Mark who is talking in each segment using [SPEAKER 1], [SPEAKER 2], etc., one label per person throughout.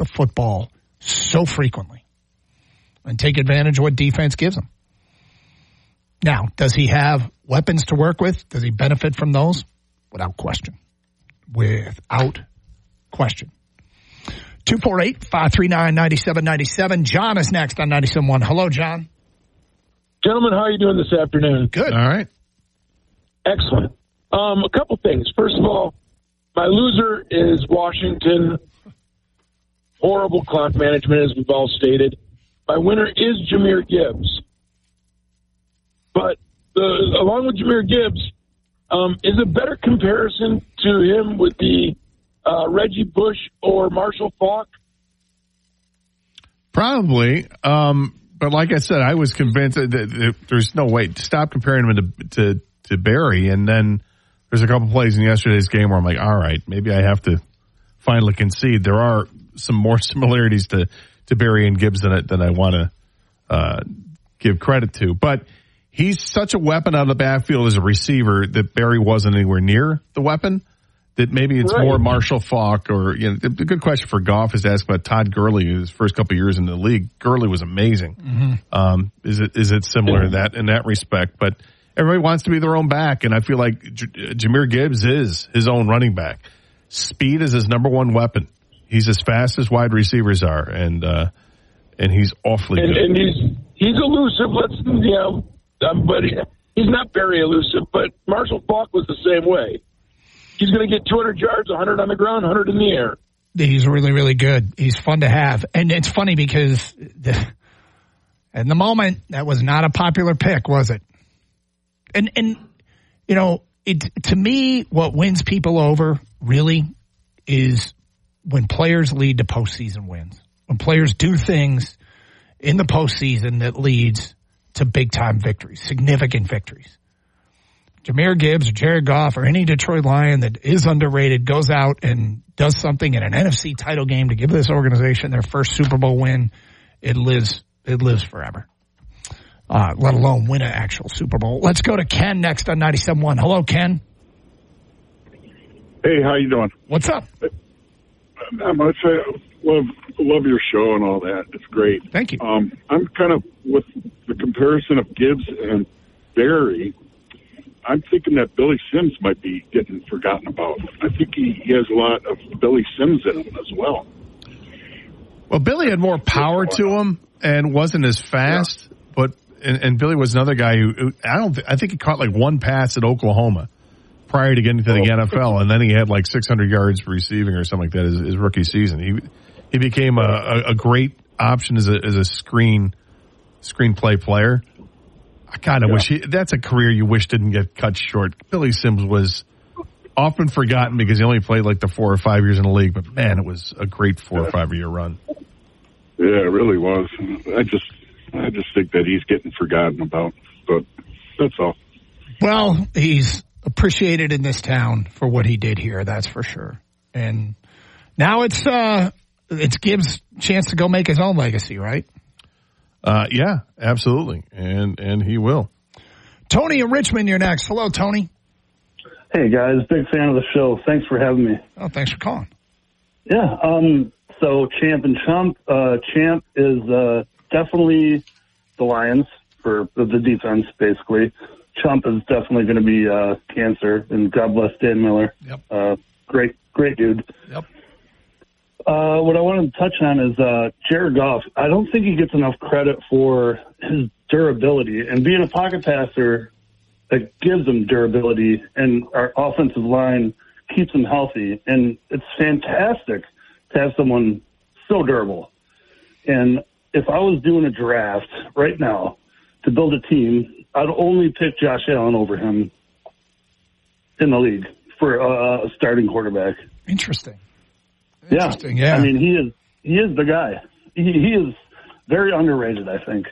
[SPEAKER 1] the football so frequently and take advantage of what defense gives him. Now, does he have weapons to work with? Does he benefit from those? Without question. Without question. 248-539-9797. John is next on 97.1. Hello, John.
[SPEAKER 2] Gentlemen, how are you doing this afternoon?
[SPEAKER 1] Good.
[SPEAKER 3] All right.
[SPEAKER 2] Excellent. A couple things. First of all, my loser is Washington. Horrible clock management, as we've all stated. My winner is Jahmyr Gibbs. But along with Jahmyr Gibbs, is a better comparison to him with the Reggie Bush or Marshall Faulk?
[SPEAKER 3] Probably. But like I said, I was convinced that there's no way. Stop comparing him to Barry. And then there's a couple plays in yesterday's game where I'm like, all right, maybe I have to finally concede. There are some more similarities to Barry and Gibbs than I want to give credit to. But he's such a weapon out of the backfield as a receiver that Barry wasn't anywhere near the weapon. That maybe it's more Marshall Faulk or, you know, the good question for Goff is to ask about Todd Gurley his first couple of years in the league. Gurley was amazing. Mm-hmm. Is it similar to that in that respect? But everybody wants to be their own back, and I feel like Jahmyr Gibbs is his own running back. Speed is his number one weapon. He's as fast as wide receivers are, and he's awfully good.
[SPEAKER 2] And he's elusive. But he's not very elusive. But Marshall Faulk was the same way. He's going to get 200 yards, 100 on the ground, 100 in the air.
[SPEAKER 1] He's really, really good. He's fun to have. And it's funny because in the moment, that was not a popular pick, was it? And you know, to me, what wins people over really is when players lead to postseason wins. When players do things in the postseason that leads to big-time victories, significant victories. Jahmyr Gibbs or Jared Goff or any Detroit Lion that is underrated goes out and does something in an NFC title game to give this organization their first Super Bowl win, it lives forever. Let alone win an actual Super Bowl. Let's go to Ken next on 97.1. Hello, Ken.
[SPEAKER 4] Hey, how you doing?
[SPEAKER 1] What's up?
[SPEAKER 4] I must say, love your show and all that. It's great.
[SPEAKER 1] Thank you.
[SPEAKER 4] I'm kind of with the comparison of Gibbs and Barry. I'm thinking that Billy Sims might be getting forgotten about. I think he has a lot of Billy Sims in him as well.
[SPEAKER 3] Well, Billy had more power to him and wasn't as fast, but Billy was another guy who I think he caught like one pass at Oklahoma prior to getting to the NFL, and then he had like 600 yards receiving or something like that his rookie season. He became a great option as a screenplay player. I kind of wish that's a career you wish didn't get cut short. Billy Sims was often forgotten because he only played like the 4 or 5 years in the league, but man, it was a great 4 or 5 year run.
[SPEAKER 4] Yeah, it really was. I just think that he's getting forgotten about, but that's all.
[SPEAKER 1] Well, he's appreciated in this town for what he did here, that's for sure. And now it's Gibbs' chance to go make his own legacy, right?
[SPEAKER 3] Yeah, absolutely. And he will.
[SPEAKER 1] Tony in Richmond, you're next. Hello, Tony.
[SPEAKER 5] Hey, guys. Big fan of the show. Thanks for having me.
[SPEAKER 1] Oh, thanks for calling.
[SPEAKER 5] Yeah. So Champ and Chump. Champ is definitely the Lions for the defense, basically. Chump is definitely going to be cancer, and God bless Dan Miller.
[SPEAKER 1] Yep.
[SPEAKER 5] Great dude.
[SPEAKER 1] Yep.
[SPEAKER 5] What I wanted to touch on is Jared Goff. I don't think he gets enough credit for his durability. And being a pocket passer, that gives him durability, and our offensive line keeps him healthy. And it's fantastic to have someone so durable. And if I was doing a draft right now to build a team, I'd only pick Josh Allen over him in the league for a starting quarterback.
[SPEAKER 1] Interesting.
[SPEAKER 5] Yeah.
[SPEAKER 1] Yeah.
[SPEAKER 5] I mean, he is the guy. He is very underrated, I think.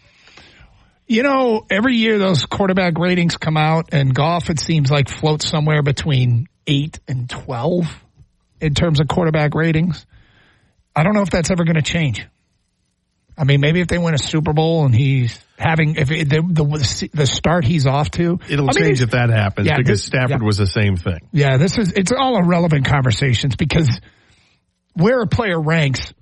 [SPEAKER 1] You know, every year those quarterback ratings come out, and Goff, it seems like, floats somewhere between 8 and 12 in terms of quarterback ratings. I don't know if that's ever going to change. I mean, maybe if they win a Super Bowl and he's having the start he's off to.
[SPEAKER 3] It'll change if that happens because Stafford was the same thing.
[SPEAKER 1] Yeah, it's all irrelevant conversations because where a player ranks